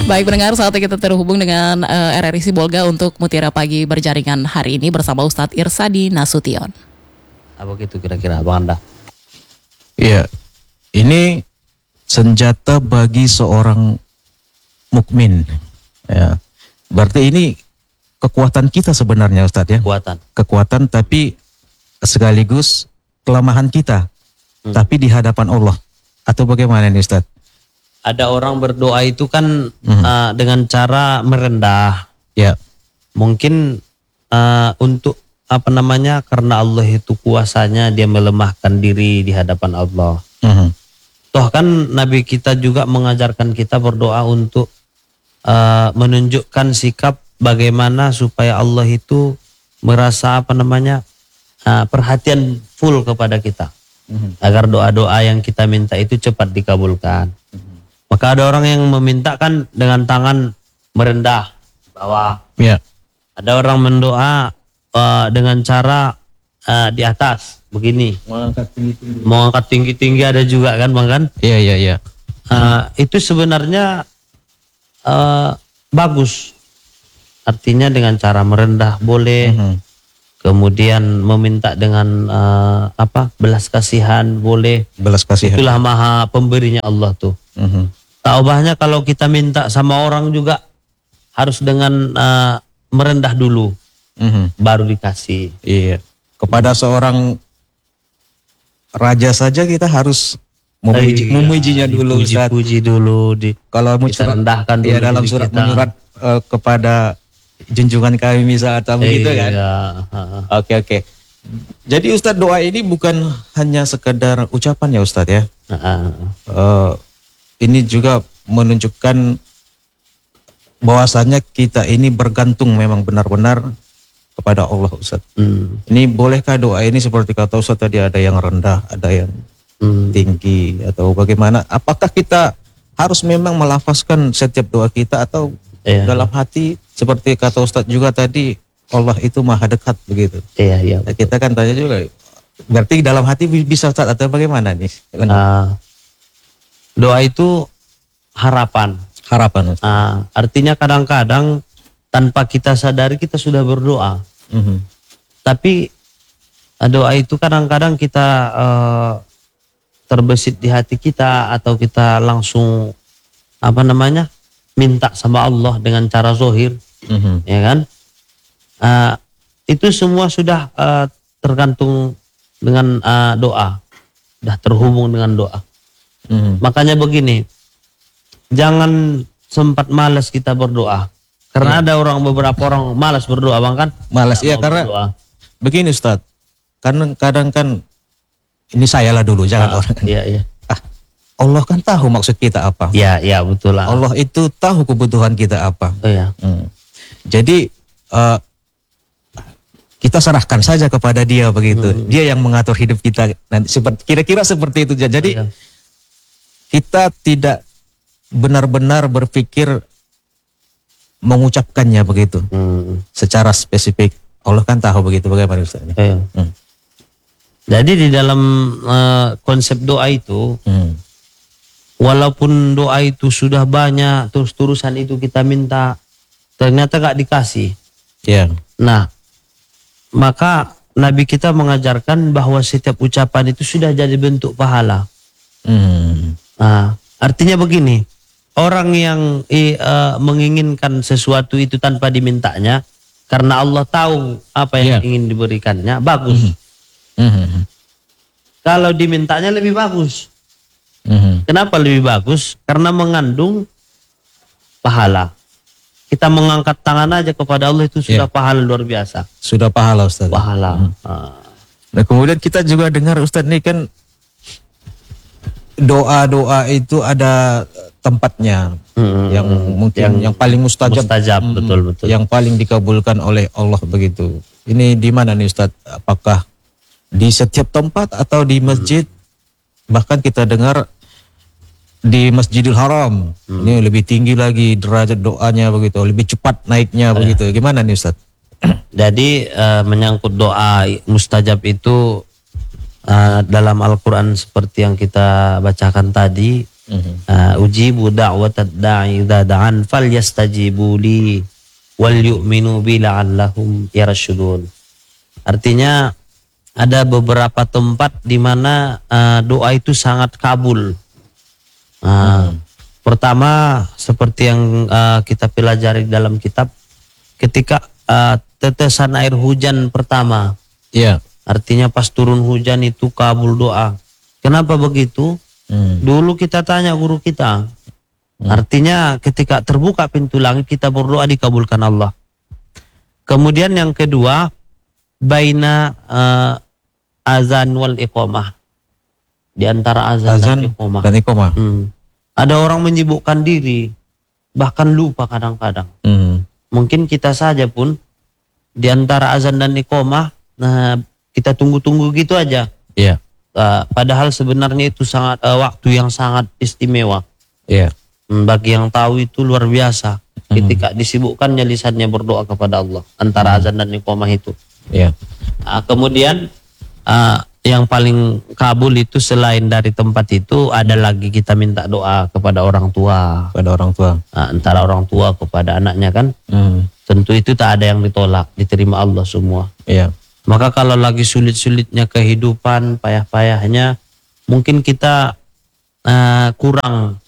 Baik pendengar, saatnya kita terhubung dengan RRI Sibolga untuk Mutiara Pagi berjaringan hari ini bersama Ustadz Irsadi Nasution. Apa gitu kira-kira Bang Anda? Iya, ini senjata bagi seorang mukmin. Ya, berarti ini kekuatan kita sebenarnya Ustadz ya. Kekuatan tapi sekaligus kelemahan kita. Tapi di hadapan Allah. Atau bagaimana nih Ustadz? Ada orang berdoa itu kan dengan cara merendah. Ya. Mungkin untuk karena Allah itu kuasanya, dia melemahkan diri di hadapan Allah. Toh kan Nabi kita juga mengajarkan kita berdoa untuk menunjukkan sikap bagaimana supaya Allah itu merasa perhatian full kepada kita. Agar doa-doa yang kita minta itu cepat dikabulkan. Maka ada orang yang meminta kan dengan tangan merendah bawah. Ya. Ada orang mendoa dengan cara di atas begini. Mengangkat tinggi-tinggi ada juga kan Bang kan? Iya. Itu sebenarnya bagus. Artinya dengan cara merendah boleh. Kemudian meminta dengan belas kasihan boleh. Belas kasihan. Itulah maha pemberinya Allah tuh. Taubahnya kalau kita minta sama orang juga harus dengan merendah dulu, baru dikasih. Iya. Kepada seorang raja saja kita harus memujinya dulu. Puji dulu. Kalau kita rendahkan dulu. Ya, dalam surat menyurat kepada junjungan kami misal atau begitu kan. Oke. Jadi Ustadz, doa ini bukan hanya sekedar ucapan ya Ustadz ya. Ini juga menunjukkan bahwasannya kita ini bergantung memang benar-benar kepada Allah Ustadz. Ini bolehkah doa ini seperti kata Ustadz tadi, ada yang rendah, ada yang tinggi atau bagaimana? Apakah kita harus memang melafazkan setiap doa kita atau dalam hati seperti kata Ustadz juga tadi, Allah itu maha dekat begitu. Iya. Nah, kita kan tanya juga, berarti dalam hati bisa Ustadz atau bagaimana nih? Doa itu harapan. Artinya kadang-kadang tanpa kita sadari kita sudah berdoa. Tapi doa itu kadang-kadang kita terbesit di hati kita atau kita langsung minta sama Allah dengan cara zohir, ya kan? Itu semua sudah tergantung dengan doa, sudah terhubung dengan doa. Makanya begini, jangan sempat malas kita berdoa. Karena ada beberapa orang malas berdoa Bang kan? Malas, iya karena berdoa. Begini Ustadz, kadang kan ini saya lah dulu, jangan orang. Iya. Allah kan tahu maksud kita apa. Iya betul lah. Allah itu tahu kebutuhan kita apa. Jadi kita serahkan saja kepada Dia begitu. Dia yang mengatur hidup kita. Nanti kira-kira seperti itu. Jadi kita tidak benar-benar berpikir mengucapkannya begitu secara spesifik. Allah kan tahu begitu, bagaimana Ustaz? Jadi di dalam konsep doa itu, walaupun doa itu sudah banyak, terus-terusan itu kita minta, ternyata gak dikasih. Nah, maka Nabi kita mengajarkan bahwa setiap ucapan itu sudah jadi bentuk pahala. Nah, artinya begini, orang yang menginginkan sesuatu itu tanpa dimintanya, karena Allah tahu apa yang ingin diberikannya, bagus. Kalau dimintanya lebih bagus. Kenapa lebih bagus? Karena mengandung pahala. Kita mengangkat tangan aja kepada Allah itu sudah pahala luar biasa. Sudah pahala Ustaz. Pahala. Nah kemudian kita juga dengar Ustaz nih kan, doa-doa itu ada tempatnya yang mungkin yang paling mustajab, betul. Yang paling dikabulkan oleh Allah begitu. Ini di mana nih Ustaz? Apakah di setiap tempat atau di masjid? Bahkan kita dengar di Masjidil Haram ini lebih tinggi lagi derajat doanya begitu, lebih cepat naiknya begitu. Gimana nih Ustaz? Jadi menyangkut doa mustajab itu dalam Al-Quran seperti yang kita bacakan tadi, Ujibu da'watad da'i idza da'an falyastajibu li wal yu'minu bi la'allahum yarshudun. Artinya ada beberapa tempat di mana doa itu sangat kabul. Pertama seperti yang kita pelajari dalam kitab, ketika tetesan air hujan pertama, artinya pas turun hujan itu kabul doa. Kenapa begitu? Dulu kita tanya guru kita, artinya ketika terbuka pintu langit kita berdoa dikabulkan Allah. Kemudian yang kedua, baina azan wal iqamah, di antara azan dan iqamah. Ada orang menyibukkan diri, bahkan lupa kadang-kadang. Mungkin kita saja pun di antara azan dan iqamah, kita tunggu-tunggu gitu aja. Padahal sebenarnya itu sangat waktu yang sangat istimewa. Bagi yang tahu itu luar biasa. Ketika disibukkannya lisannya berdoa kepada Allah antara azan dan iqamah itu. Kemudian yang paling kabul itu selain dari tempat itu ada lagi kita minta doa kepada orang tua. Antara orang tua kepada anaknya kan. Tentu itu tak ada yang ditolak, diterima Allah semua. Maka kalau lagi sulit-sulitnya kehidupan, payah-payahnya, mungkin kita kurang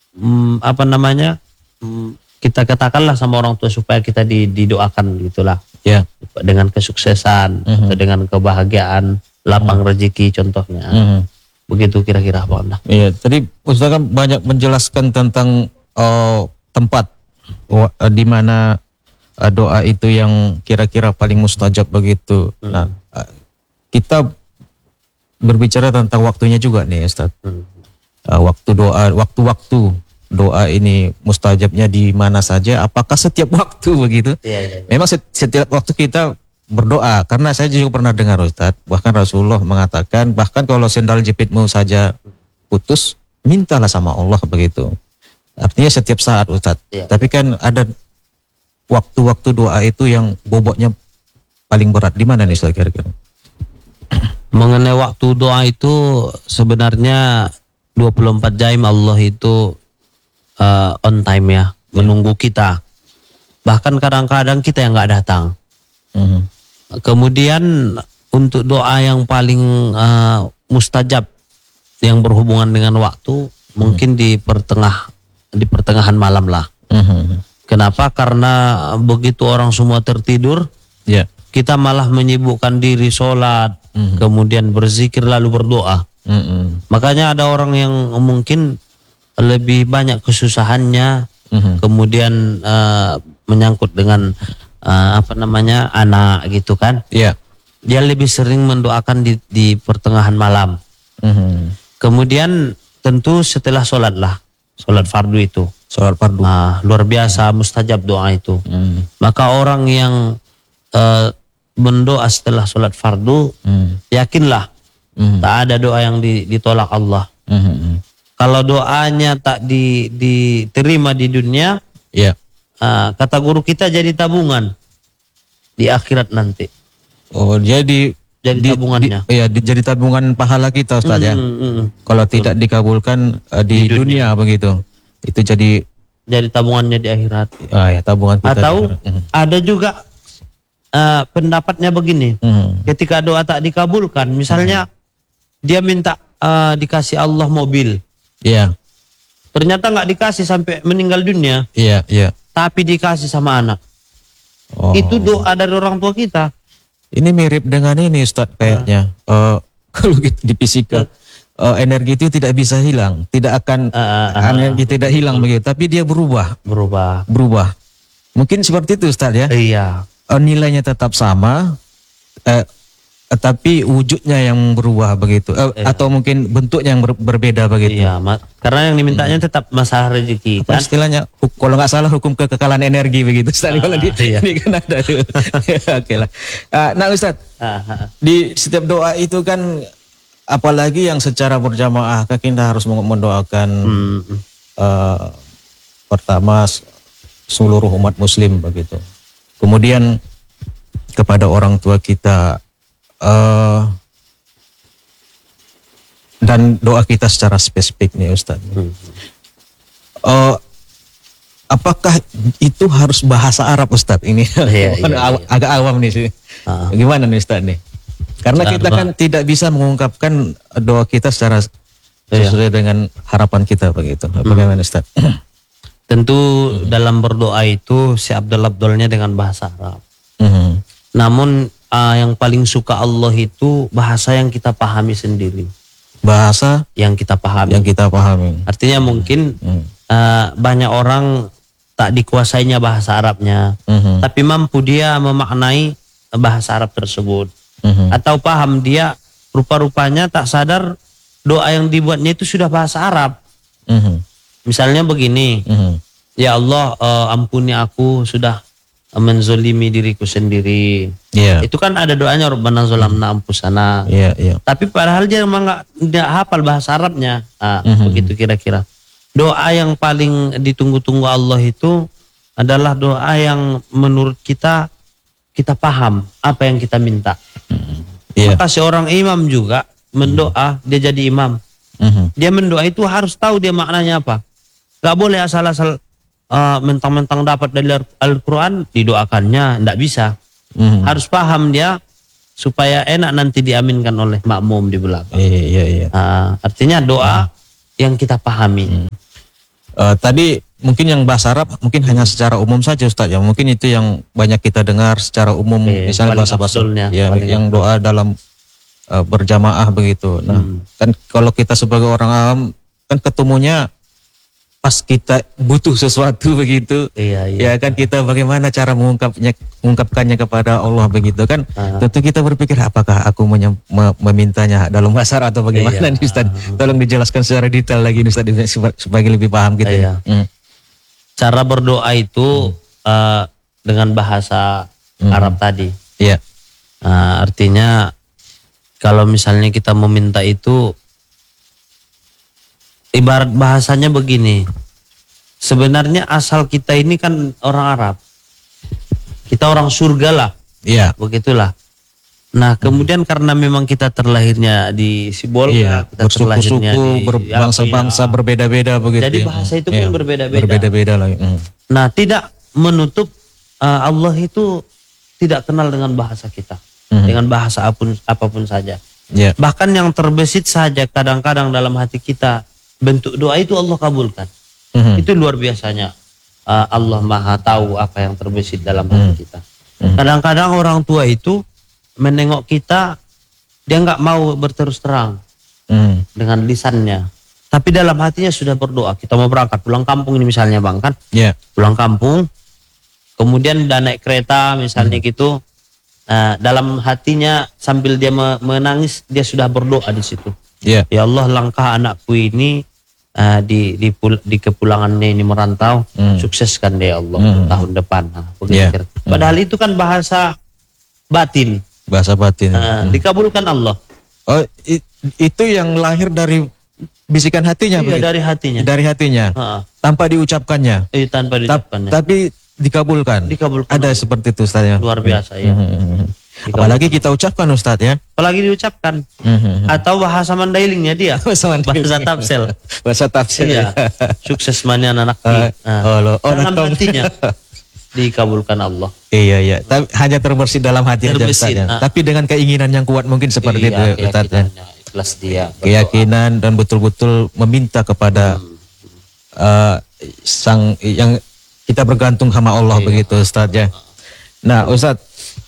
kita katakanlah sama orang tua supaya kita didoakan gitulah. Dengan kesuksesan atau dengan kebahagiaan, lapang rezeki contohnya. Begitu kira-kira Pak Anda. Tadi Ustaz kan banyak menjelaskan tentang tempat di mana doa itu yang kira-kira paling mustajab begitu. Nah, kita berbicara tentang waktunya juga nih Ustaz. Waktu doa, waktu-waktu doa ini mustajabnya di mana saja? Apakah setiap waktu begitu? Memang setiap waktu kita berdoa, karena saya juga pernah dengar Ustaz, bahkan Rasulullah mengatakan, bahkan kalau sendal jepitmu saja putus, mintalah sama Allah begitu. Artinya setiap saat Ustaz. Tapi kan ada waktu-waktu doa itu yang bobotnya paling berat. Di mana nih Ustaz kira-kira? Mengenai waktu doa itu sebenarnya 24 jam Allah itu on time ya, menunggu kita. Bahkan kadang-kadang kita yang nggak datang. Kemudian untuk doa yang paling mustajab yang berhubungan dengan waktu, mungkin di pertengahan malam lah. Kenapa? Karena begitu orang semua tertidur, kita malah menyibukkan diri sholat, kemudian berzikir lalu berdoa. Makanya ada orang yang mungkin lebih banyak kesusahannya, kemudian menyangkut dengan anak gitu kan. Dia lebih sering mendoakan di pertengahan malam. Kemudian tentu setelah sholat lah, sholat fardu itu. Luar biasa mustajab doa itu. Maka orang yang mendoa setelah sholat fardu, yakinlah tak ada doa yang ditolak Allah. Kalau doanya tak diterima di dunia, kata guru kita jadi tabungan di akhirat nanti. Jadi tabungannya. Jadi tabungan pahala kita Ustaz ya. Kalau tidak dikabulkan di dunia begitu. Itu jadi tabungannya di akhirat. Tabungan kita. Atau ada juga pendapatnya begini. Ketika doa tak dikabulkan, misalnya dia minta dikasih Allah mobil. Ternyata nggak dikasih sampai meninggal dunia. Tapi dikasih sama anak. Itu doa dari orang tua kita. Ini mirip dengan ini Ustaz kayaknya. Kalau di fisika, energi itu tidak bisa hilang, tidak akan energi tidak hilang begitu, tapi dia berubah. Mungkin seperti itu Ustaz ya. Nilainya tetap sama, tapi wujudnya yang berubah begitu, atau mungkin bentuknya yang berbeda begitu. Karena yang dimintanya tetap masalah rezeki. Kan? Istilahnya, kalau nggak salah hukum kekekalan energi begitu. Kalau ini kan ada tuh. Oke lah. Nah Ustaz, di setiap doa itu kan, apalagi yang secara berjamaah, kita harus mendoakan pertama seluruh umat Muslim begitu. Kemudian kepada orang tua kita. dan doa kita secara spesifik nih Ustaz. Apakah itu harus bahasa Arab Ustaz ini? Agak awam nih sih. Gimana nih Ustaz nih? Karena kita kan tidak bisa mengungkapkan doa kita secara sesuai dengan harapan kita begitu. Bagaimana Ustaz? Tentu dalam berdoa itu si Abdul-Abdulnya dengan bahasa Arab. Namun yang paling suka Allah itu bahasa yang kita pahami sendiri. Bahasa yang kita pahami. Yang kita pahami. Artinya mungkin banyak orang tak dikuasainya bahasa Arabnya, tapi mampu dia memaknai bahasa Arab tersebut. Atau paham dia, rupa-rupanya tak sadar doa yang dibuatnya itu sudah bahasa Arab. Misalnya begini, ya Allah ampuni aku sudah menzolimi diriku sendiri. Itu kan ada doanya Rabbana zalamna anfusana. Tapi padahal dia memang nggak hafal bahasa Arabnya. Begitu kira-kira. Doa yang paling ditunggu-tunggu Allah itu adalah doa yang menurut kita paham apa yang kita minta. Maka seorang imam juga mendoa, dia jadi imam. Dia mendoa itu harus tahu dia maknanya apa. Gak boleh asal-asal mentang-mentang dapat dari Al-Quran didoakannya, tidak bisa. Harus paham dia supaya enak nanti diaminkan oleh makmum di belakang. Artinya doa yang kita pahami. Tadi mungkin yang bahasa Arab mungkin hanya secara umum saja Ustaz ya. Mungkin itu yang banyak kita dengar secara umum, misalnya bahasa-bahasa yang doa dalam berjamaah begitu. Nah, kan kalau kita sebagai orang awam kan ketemunya pas kita butuh sesuatu begitu. Ya kan kita bagaimana cara mengungkapkannya kepada Allah begitu kan. Tentu kita berpikir apakah aku memintanya dalam bahasa Arab atau bagaimana nih Ustaz. Tolong dijelaskan secara detail lagi nih Ustaz supaya lebih paham gitu. Cara berdoa itu dengan bahasa Arab tadi. Artinya kalau misalnya kita meminta itu ibarat bahasanya begini. Sebenarnya asal kita ini kan orang Arab. Kita orang surga lah. Begitulah. Nah, kemudian karena memang kita terlahirnya di Sibolga, kita terlahirnya di berbangsa-bangsa berbeda-beda begitu. Jadi bahasa itu pun berbeda-beda. Berbeda-beda lagi. Nah, tidak menutup Allah itu tidak kenal dengan bahasa kita. Dengan bahasa apapun saja. Bahkan yang terbesit saja kadang-kadang dalam hati kita, bentuk doa itu Allah kabulkan. Itu luar biasanya. Allah Maha tahu apa yang terbesit dalam hati kita. Kadang-kadang orang tua itu menengok kita, dia nggak mau berterus terang dengan lisannya, tapi dalam hatinya sudah berdoa. Kita mau berangkat pulang kampung ini misalnya bang kan, pulang kampung, kemudian udah naik kereta misalnya gitu. Dalam hatinya sambil dia menangis, dia sudah berdoa di situ. Ya Allah, langkah anakku ini di kepulangannya ini merantau, sukseskan deh Allah tahun depan. Padahal itu kan bahasa batin. Dikabulkan Allah. Oh, itu yang lahir dari bisikan hatinya. Dari hatinya. Dari hatinya. Tanpa diucapkannya. Tanpa diucapkannya. Tapi dikabulkan. Ada Allah. Seperti itu Ustaz ya. Luar biasa ya. Apalagi kita ucapkan Ustaz ya. Apalagi diucapkan. Atau bahasa Mandailingnya dia. Bahasa Tapsel. Bahasa Tapsel. Iya. Sukses mania anak. Dalam hatinya dikabulkan Allah. Iya. Tapi hanya terbersit dalam hati saja Ustaz ya. Tapi dengan keinginan yang kuat mungkin seperti itu Ustaz ya. Ikhlas dia. Keyakinan dan betul-betul meminta kepada sang yang kita bergantung sama Allah begitu Ustaz ya. Nah Ustaz,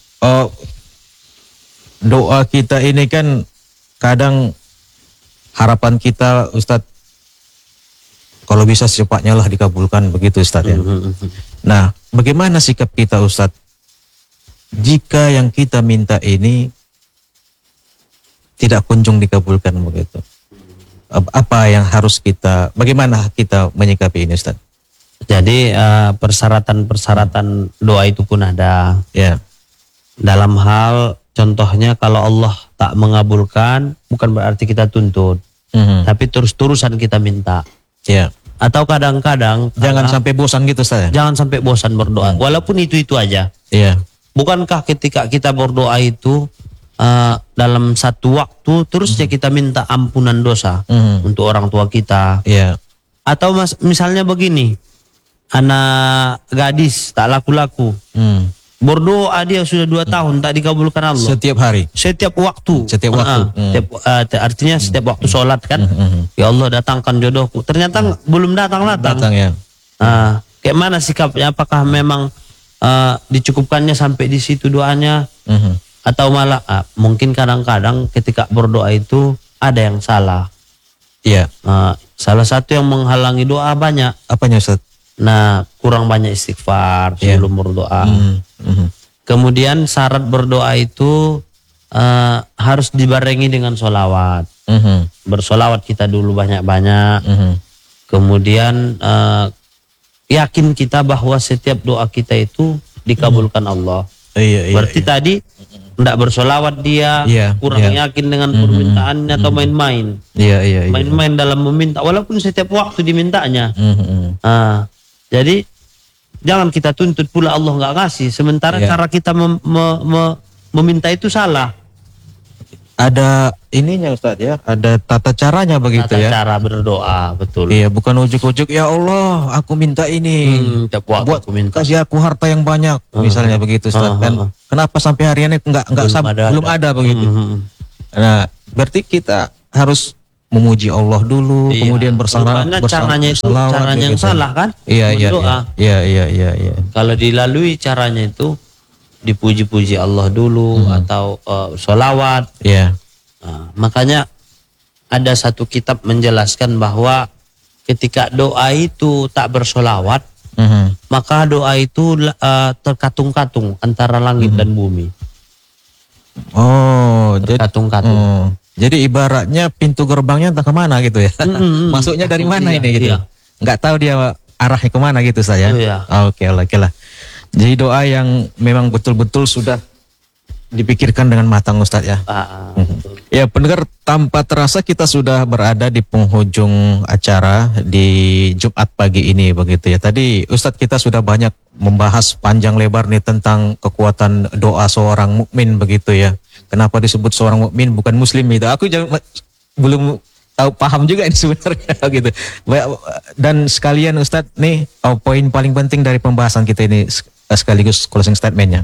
doa kita ini kan kadang harapan kita Ustaz kalau bisa secepatnya lah dikabulkan begitu Ustaz ya. Nah bagaimana sikap kita Ustaz jika yang kita minta ini tidak kunjung dikabulkan begitu? Apa yang harus bagaimana kita menyikapi ini Ustaz? Jadi persyaratan-persyaratan doa itu pun ada. Dalam hal contohnya kalau Allah tak mengabulkan bukan berarti kita tuntut, tapi terus-terusan kita minta. Atau kadang-kadang jangan sampai bosan gitu Ustaz. Jangan sampai bosan berdoa, walaupun itu aja. Iya. Bukankah ketika kita berdoa itu dalam satu waktu terusnya kita minta ampunan dosa untuk orang tua kita. Iya. Atau misalnya begini, anak gadis tak laku-laku, berdoa dia sudah 2 tahun tak dikabulkan Allah. Setiap hari. Setiap waktu. Setiap waktu. Artinya setiap waktu sholat kan. Ya Allah datangkan jodohku. Ternyata belum datang-datang. Datang ya. Kayak mana sikapnya? Apakah memang dicukupkannya sampai di situ doanya? Atau malah mungkin kadang-kadang ketika berdoa itu ada yang salah. Iya. Salah satu yang menghalangi doa banyak. Apanya Ustaz? Nah, kurang banyak istighfar sebelum berdoa. Kemudian syarat berdoa itu harus dibarengi dengan sholawat. Bersolawat kita dulu banyak-banyak. Kemudian yakin kita bahwa setiap doa kita itu dikabulkan Allah. Berarti tadi tidak bersolawat dia, kurang yakin dengan permintaannya atau main-main. Main-main dalam meminta, walaupun setiap waktu dimintanya. Jadi jangan kita tuntut pula Allah nggak ngasih, sementara cara kita meminta itu salah. Ada ininya Ustaz ya, ada tata caranya begitu ya. Tata cara berdoa, betul. Iya, bukan ujuk-ujuk ya Allah, aku minta ini. Buat aku minta. Kasih aku harta yang banyak, misalnya begitu Ustaz. Dan kenapa sampai hari ini belum ada begitu. Nah, berarti kita harus memuji Allah dulu, kemudian caranya itu caranya yang salah kan? Iya. Kalau dilalui caranya itu dipuji-puji Allah dulu atau sholawat. Makanya ada satu kitab menjelaskan bahwa ketika doa itu tak bersolawat, maka doa itu terkatung-katung antara langit dan bumi. Terkatung-katung. Jadi ibaratnya pintu gerbangnya entah kemana gitu ya. Masuknya dari mana ini gitu. Nggak tahu dia arahnya kemana gitu saya. Oke lah. Jadi doa yang memang betul-betul sudah dipikirkan dengan matang Ustadz ya. Ya pendengar, tanpa terasa kita sudah berada di penghujung acara di Jumat pagi ini begitu ya. Tadi Ustadz kita sudah banyak membahas panjang lebar nih tentang kekuatan doa seorang mukmin begitu ya. Kenapa disebut seorang mukmin bukan muslim itu? Aku belum tahu paham juga ini sebenarnya gitu. Dan sekalian Ustadz nih poin paling penting dari pembahasan kita ini sekaligus closing statementnya.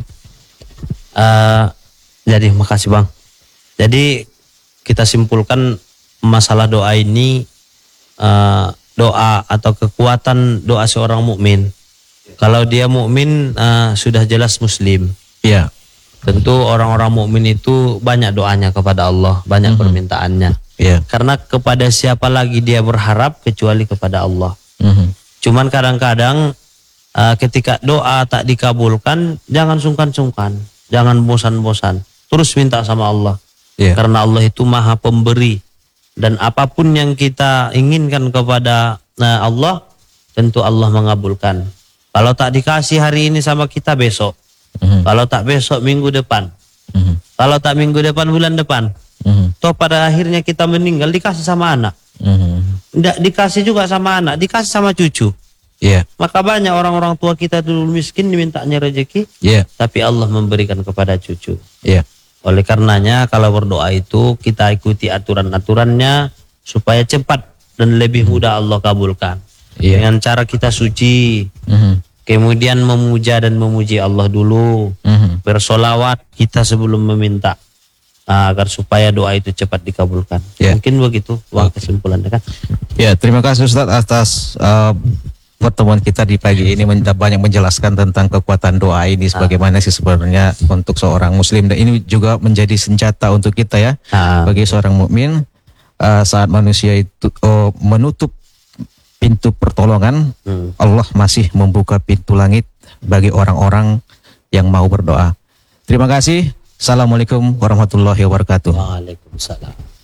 Jadi makasih Bang. Jadi kita simpulkan masalah doa ini, doa atau kekuatan doa seorang mukmin. Kalau dia mukmin sudah jelas muslim. Iya. Tentu orang-orang mukmin itu banyak doanya kepada Allah, banyak permintaannya. Iya. Karena kepada siapa lagi dia berharap kecuali kepada Allah. Cuman kadang-kadang ketika doa tak dikabulkan, jangan sungkan-sungkan, jangan bosan-bosan, terus minta sama Allah. Karena Allah itu maha pemberi, dan apapun yang kita inginkan kepada Allah, tentu Allah mengabulkan. Kalau tak dikasih hari ini sama kita, besok. Kalau tak besok, minggu depan. Kalau tak minggu depan, bulan depan. Toh pada akhirnya kita meninggal dikasih sama anak. Tidak dikasih juga sama anak, dikasih sama cucu. Maka banyak orang-orang tua kita dulu miskin dimintanya rezeki, tapi Allah memberikan kepada cucu. Oleh karenanya kalau berdoa itu kita ikuti aturan-aturannya supaya cepat dan lebih mudah Allah kabulkan. Dengan cara kita suci, kemudian memuja dan memuji Allah dulu, bersolawat kita sebelum meminta, agar supaya doa itu cepat dikabulkan. Mungkin begitu kesimpulannya kan. Terima kasih Ustadz atas pertemuan kita di pagi ini banyak menjelaskan tentang kekuatan doa ini sebagaimana sih sebenarnya untuk seorang muslim, dan ini juga menjadi senjata untuk kita ya, bagi seorang mukmin saat manusia itu menutup pintu pertolongan, Allah masih membuka pintu langit bagi orang-orang yang mau berdoa. Terima kasih. Assalamualaikum warahmatullahi wabarakatuh. Waalaikumsalam.